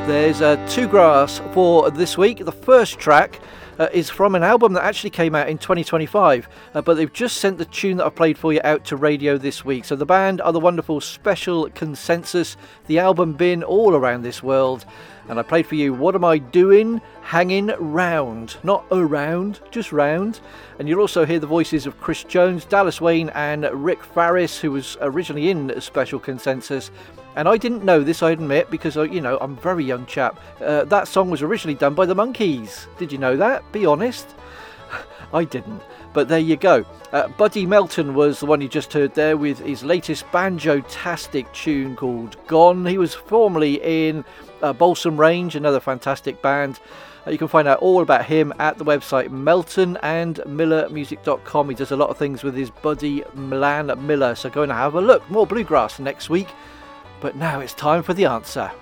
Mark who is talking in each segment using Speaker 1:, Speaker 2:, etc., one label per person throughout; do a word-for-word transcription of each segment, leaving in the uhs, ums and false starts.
Speaker 1: There's uh, two grass for this week. The first track uh, is from an album that actually came out in twenty twenty-five, uh, but they've just sent the tune that I played for you out to radio this week. So the band are the wonderful Special Consensus, the album been all around this world, and I played for you What Am I Doing? Hanging Round. Not around, just round. And you'll also hear the voices of Chris Jones, Dallas Wayne and Rick Farris, who was originally in Special Consensus. And I didn't know this, I admit, because, you know, I'm a very young chap. Uh, that song was originally done by the Monkees. Did you know that? Be honest. I didn't. But there you go. Uh, Buddy Melton was the one you just heard there with his latest banjo-tastic tune called Gone. He was formerly in uh, Balsam Range, another fantastic band. Uh, you can find out all about him at the website melton and miller music dot com. He does a lot of things with his buddy Milan Miller, so go and have a look. More bluegrass next week. But now it's time for the answer.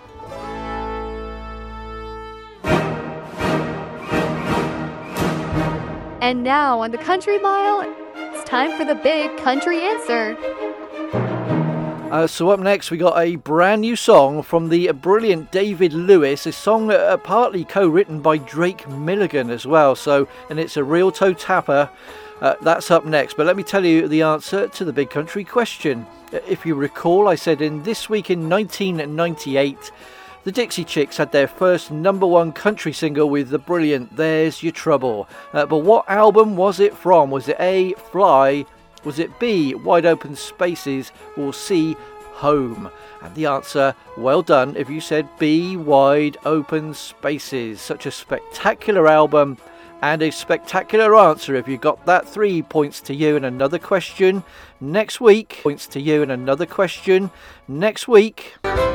Speaker 2: And now on the Country Mile, it's time for the big country answer.
Speaker 1: Uh, so up next we got a brand new song from the brilliant David Lewis, a song uh, partly co-written by Drake Milligan as well. So, and it's a real toe tapper. Uh, that's up next, but let me tell you the answer to the big country question. If you recall, I said in This Week in nineteen ninety-eight, the Dixie Chicks had their first number one country single with the brilliant There's Your Trouble. Uh, but what album was it from? Was it A, Fly? Was it B, Wide Open Spaces? Or C, Home? And the answer, well done if you said B, Wide Open Spaces. Such a spectacular album. And a spectacular answer if you got that. Three points to you and another question next week. Points to you and another question next week.